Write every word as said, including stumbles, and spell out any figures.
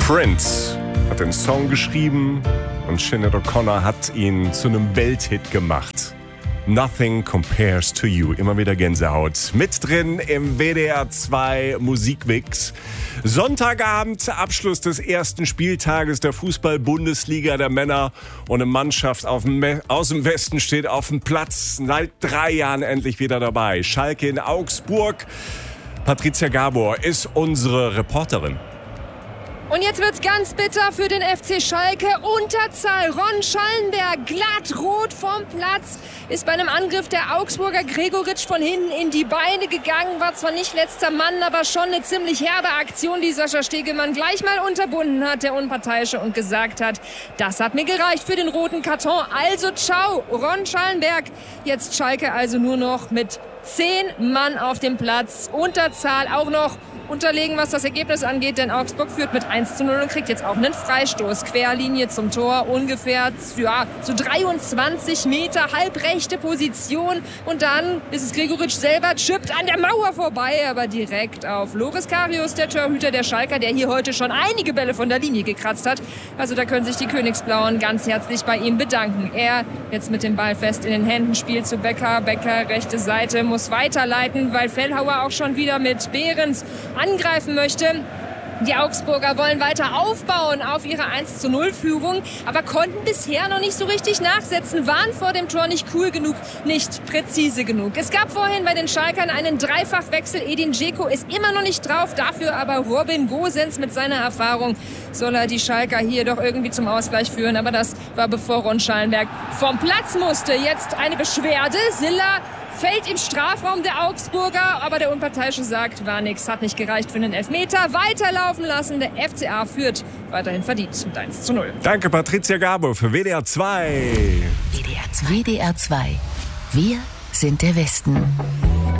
Prince hat den Song geschrieben und Sinead O'Connor hat ihn zu einem Welthit gemacht. Nothing Compares to You. Immer wieder Gänsehaut. Mit drin im W D R zwei Musikmix. Sonntagabend, Abschluss des ersten Spieltages der Fußball-Bundesliga der Männer. Und eine Mannschaft auf dem Me- aus dem Westen steht auf dem Platz. Seit drei Jahren endlich wieder dabei. Schalke in Augsburg. Patricia Gabor ist unsere Reporterin. Und jetzt wird's ganz bitter für den F C Schalke. Unterzahl. Ron Schallenberg, glatt rot vom Platz, ist bei einem Angriff der Augsburger Gregoritsch von hinten in die Beine gegangen. War zwar nicht letzter Mann, aber schon eine ziemlich herbe Aktion, die Sascha Stegemann gleich mal unterbunden hat, der Unparteiische, und gesagt hat, das hat mir gereicht für den roten Karton. Also ciao, Ron Schallenberg. Jetzt Schalke also nur noch mit zehn Mann auf dem Platz. Unterzahl, auch noch unterlegen, was das Ergebnis angeht, denn Augsburg führt mit eins zu null und kriegt jetzt auch einen Freistoß. Querlinie zum Tor, ungefähr ja, so dreiundzwanzig Meter, halbrechte Position. Und dann ist es Gregoritsch selber, chippt an der Mauer vorbei, aber direkt auf Loris Karius, der Torhüter der Schalker, der hier heute schon einige Bälle von der Linie gekratzt hat. Also da können sich die Königsblauen ganz herzlich bei ihm bedanken. Er jetzt mit dem Ball fest in den Händen, spielt zu Becker. Becker, rechte Seite, muss weiterleiten, weil Fellhauer auch schon wieder mit Behrens angreifen möchte. Die Augsburger wollen weiter aufbauen auf ihre eins zu null Führung, aber konnten bisher noch nicht so richtig nachsetzen, waren vor dem Tor nicht cool genug, nicht präzise genug. Es gab vorhin bei den Schalkern einen Dreifachwechsel. Edin Dzeko ist immer noch nicht drauf, dafür aber Robin Gosens mit seiner Erfahrung soll er die Schalker hier doch irgendwie zum Ausgleich führen. Aber das war bevor Ron Schallenberg vom Platz musste. Jetzt eine Beschwerde. Silla fällt im Strafraum der Augsburger, aber der Unparteiische sagt, war nix, hat nicht gereicht für einen Elfmeter. Weiterlaufen lassen, der F C A führt weiterhin verdient mit eins zu null. Danke, Patricia Gabor für W D R zwei. W D R zwei. W D R zwei. Wir sind der Westen.